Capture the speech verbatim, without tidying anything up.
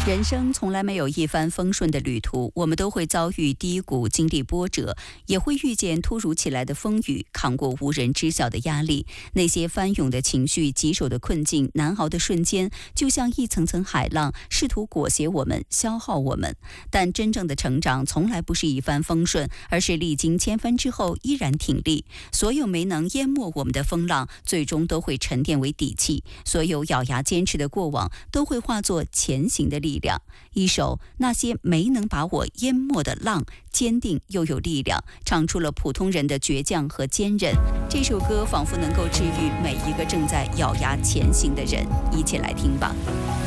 人生从来没有一帆风顺的旅途，我们都会遭遇低谷，经历波折，也会遇见突如其来的风雨，扛过无人知晓的压力。那些翻涌的情绪、棘手的困境、难熬的瞬间，就像一层层海浪，试图裹挟我们、消耗我们。但真正的成长从来不是一帆风顺，而是历经千帆之后依然挺立。所有没能淹没我们的风浪，最终都会沉淀为底气。所有咬牙坚持的过往，都会化作前行的力量。一首《那些没能把我淹没的浪》，坚定又有力量，唱出了普通人的倔强和坚韧。这首歌仿佛能够治愈每一个正在咬牙前行的人，一起来听吧。